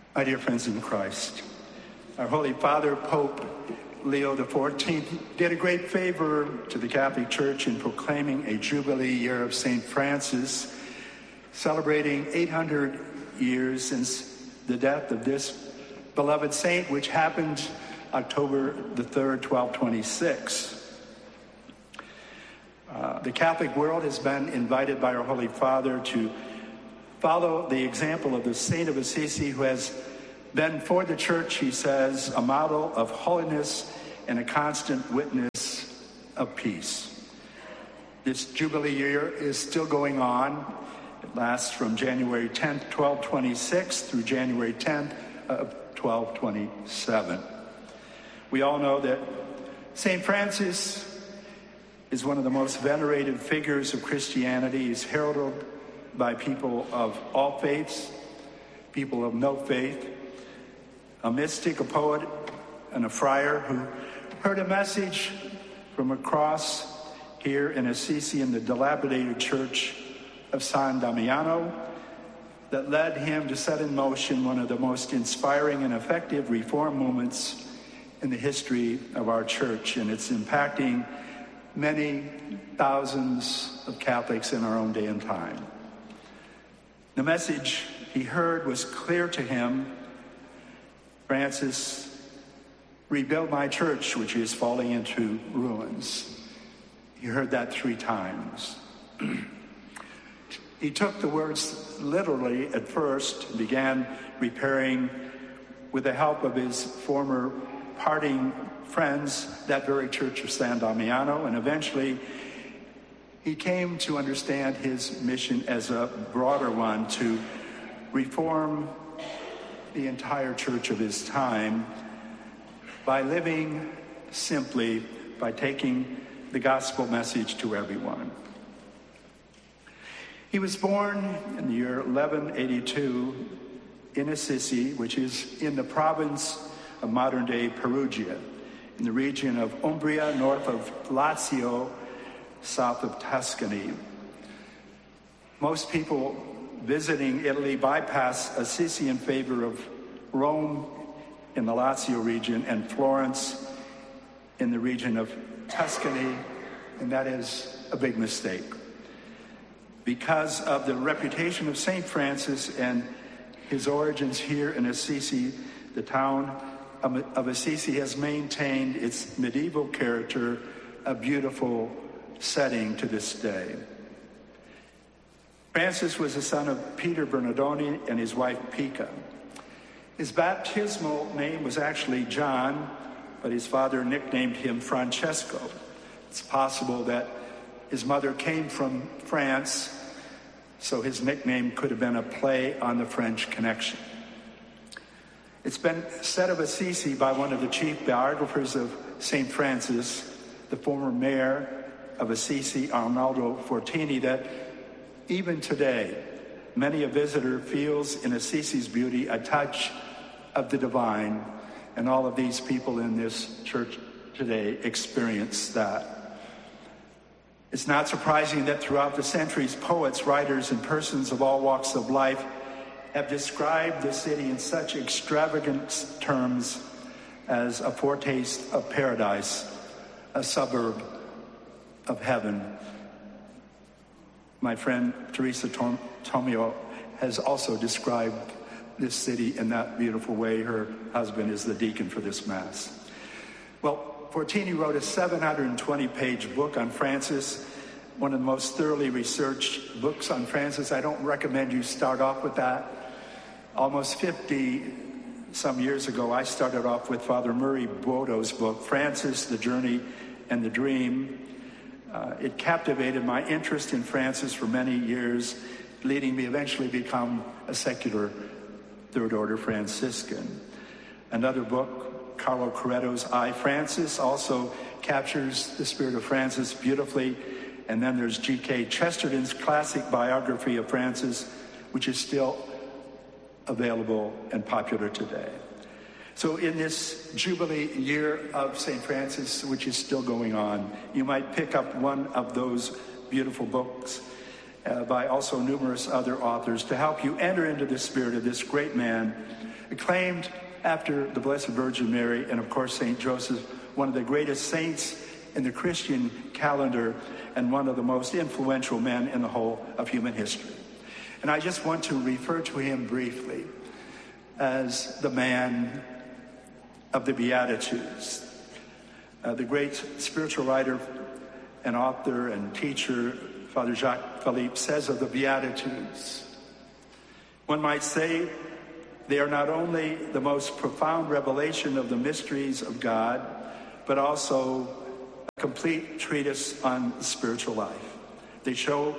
My dear friends in Christ, our Holy Father, Pope Leo XIV, did a great favor to the Catholic Church in proclaiming a Jubilee year of St. Francis, celebrating 800 years since the death of this beloved saint, which happened October the 3rd, 1226. The Catholic world has been invited by our Holy Father to follow the example of the Saint of Assisi, who has been for the Church, he says, a model of holiness and a constant witness of peace. This Jubilee year is still going on. It lasts from January 10th, 1226 through January 10th of 1227. We all know that St. Francis is one of the most venerated figures of Christianity. He's heralded by people of all faiths, people of no faith, a mystic, a poet, and a friar who heard a message from a cross here in Assisi in the dilapidated church of San Damiano that led him to set in motion one of the most inspiring and effective reform movements in the history of our church, and it's impacting many thousands of Catholics in our own day and time. The message he heard was clear to him. Francis, rebuild my church, which is falling into ruins. He heard that 3 times. He took the words literally at first, began repairing, with the help of his former parting friends, that very church of San Damiano, and eventually he came to understand his mission as a broader one, to reform the entire church of his time by living simply, by taking the gospel message to everyone. He was born in the year 1182 in Assisi, which is in the province of modern-day Perugia, in the region of Umbria, north of Lazio, south of Tuscany. Most people visiting Italy bypass Assisi in favor of Rome in the Lazio region and Florence in the region of Tuscany, and that is a big mistake. Because of the reputation of St. Francis and his origins here in Assisi, the town of Assisi has maintained its medieval character, a beautiful setting to this day. Francis was the son of Peter Bernardoni and his wife Pica. His baptismal name was actually John, but his father nicknamed him Francesco. It's possible that his mother came from France, so his nickname could have been a play on the French connection. It's been said of Assisi by one of the chief biographers of St. Francis, the former mayor of Assisi, Arnaldo Fortini, that even today, many a visitor feels in Assisi's beauty a touch of the divine, and all of these people in this church today experience that. It's not surprising that throughout the centuries, poets, writers, and persons of all walks of life have described the city in such extravagant terms as a foretaste of paradise, a suburb of heaven. My friend Teresa Tomeo has also described this city in that beautiful way. Her husband is the deacon for this Mass. Well, Fortini wrote a 720-page book on Francis, one of the most thoroughly researched books on Francis. I don't recommend you start off with that. Almost 50-some years ago, I started off with Father Murray Bodo's book, Francis, the Journey and the Dream. It captivated my interest in Francis for many years, leading me eventually to become a secular Third Order Franciscan. Another book, Carlo Coretto's I, Francis, also captures the spirit of Francis beautifully. And then there's G.K. Chesterton's classic biography of Francis, which is still available and popular today. So in this Jubilee year of St. Francis, which is still going on, you might pick up one of those beautiful books by also numerous other authors to help you enter into the spirit of this great man, acclaimed after the Blessed Virgin Mary and, of course, St. Joseph, one of the greatest saints in the Christian calendar and one of the most influential men in the whole of human history. And I just want to refer to him briefly as the man of the Beatitudes. The great spiritual writer and author and teacher, Father Jacques Philippe, says of the Beatitudes, one might say they are not only the most profound revelation of the mysteries of God, but also a complete treatise on spiritual life. They show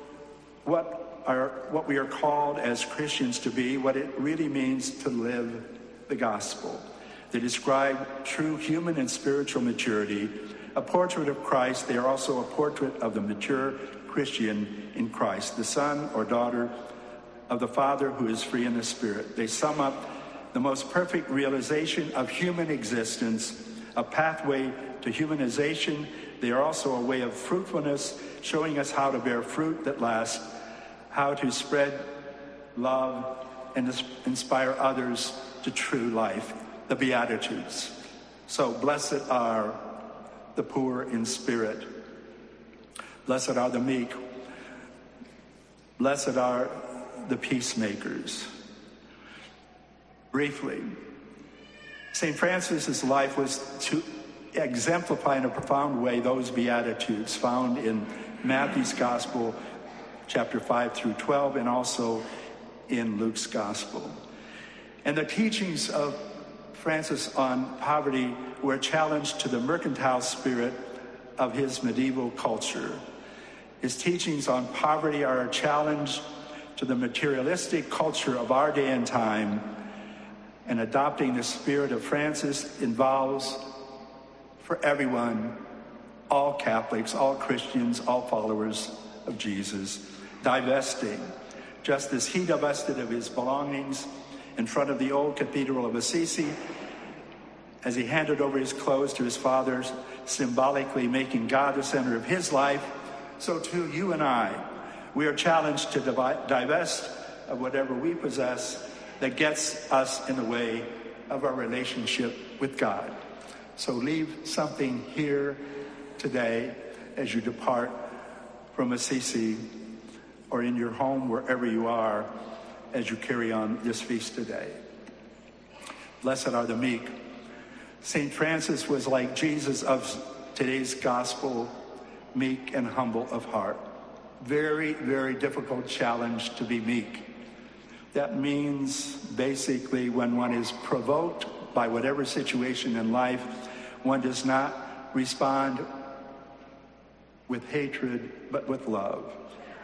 what we are called as Christians to be, what it really means to live the gospel. They describe true human and spiritual maturity. A portrait of Christ, they are also a portrait of the mature Christian in Christ, the son or daughter of the Father who is free in the Spirit. They sum up the most perfect realization of human existence, a pathway to humanization. They are also a way of fruitfulness, showing us how to bear fruit that lasts, how to spread love and inspire others to true life, the Beatitudes. So blessed are the poor in spirit. Blessed are the meek. Blessed are the peacemakers. Briefly, St. Francis's life was to exemplify in a profound way those Beatitudes found in Matthew's Gospel, chapter 5 through 12, and also in Luke's Gospel. And the teachings of Francis on poverty were a challenge to the mercantile spirit of his medieval culture. His teachings on poverty are a challenge to the materialistic culture of our day and time, and adopting the spirit of Francis involves, for everyone, all Catholics, all Christians, all followers of Jesus, divesting, just as he divested of his belongings in front of the old Cathedral of Assisi, as he handed over his clothes to his father, symbolically making God the center of his life. So too, you and I, we are challenged to divest of whatever we possess that gets us in the way of our relationship with God. So leave something here today as you depart from Assisi, or in your home, wherever you are, as you carry on this feast today. Blessed are the meek. St. Francis was like Jesus of today's gospel, meek and humble of heart. Very, very difficult challenge to be meek. That means basically when one is provoked by whatever situation in life, one does not respond with hatred, but with love.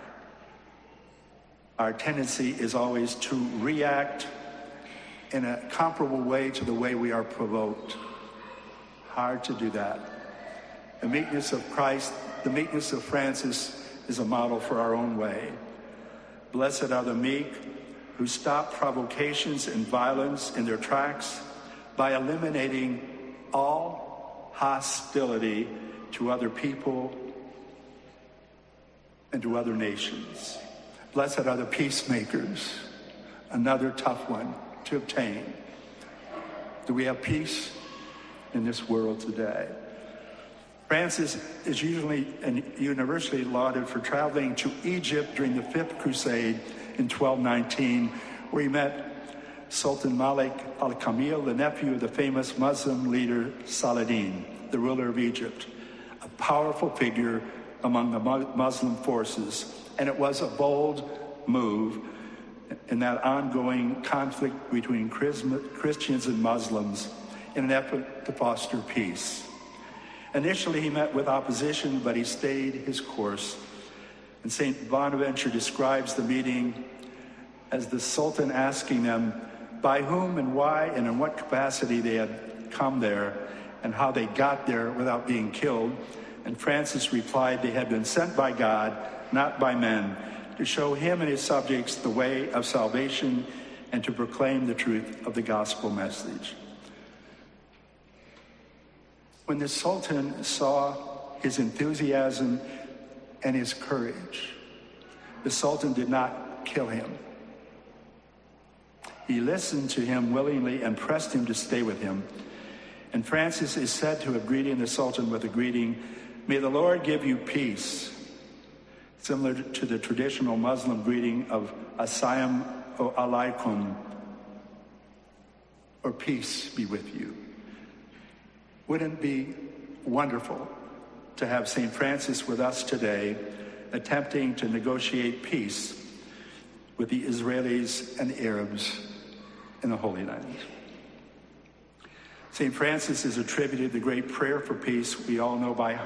Our tendency is always to react in a comparable way to the way we are provoked. Hard to do that. The meekness of Christ, the meekness of Francis is a model for our own way. Blessed are the meek who stop provocations and violence in their tracks by eliminating all hostility to other people and to other nations. Blessed are the peacemakers, another tough one to obtain. Do we have peace in this world today? Francis is usually and universally lauded for traveling to Egypt during the Fifth Crusade in 1219, where he met Sultan Malik al-Kamil, the nephew of the famous Muslim leader Saladin, the ruler of Egypt, a powerful figure among the Muslim forces. And it was a bold move in that ongoing conflict between Christians and Muslims in an effort to foster peace. Initially, he met with opposition, but he stayed his course. And St. Bonaventure describes the meeting as the Sultan asking them by whom and why and in what capacity they had come there and how they got there without being killed. And Francis replied they had been sent by God, not by men, to show him and his subjects the way of salvation and to proclaim the truth of the gospel message. When the Sultan saw his enthusiasm and his courage, the Sultan did not kill him. He listened to him willingly and pressed him to stay with him. And Francis is said to have greeted the Sultan with a greeting, "May the Lord give you peace," similar to the traditional Muslim greeting of Assalamu alaikum, or peace be with you. Wouldn't it be wonderful to have St. Francis with us today, attempting to negotiate peace with the Israelis and Arabs in the Holy Land? St. Francis is attributed the great prayer for peace we all know by heart.